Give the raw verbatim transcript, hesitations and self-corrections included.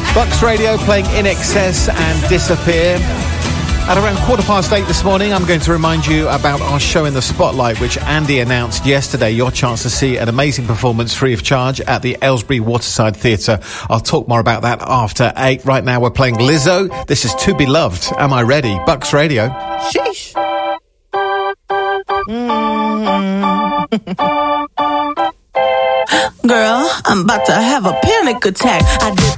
Bucks Radio playing In Excess and Disappear. At around quarter past eight this morning, I'm going to remind you about our show in the Spotlight, which Andy announced yesterday. Your chance to see an amazing performance free of charge at the Aylesbury Waterside Theatre. I'll talk more about that after eight. Right now, we're playing Lizzo. This is To Be Loved. Am I Ready? Bucks Radio. Sheesh. Mm-hmm. Girl, I'm about to have a panic attack. I did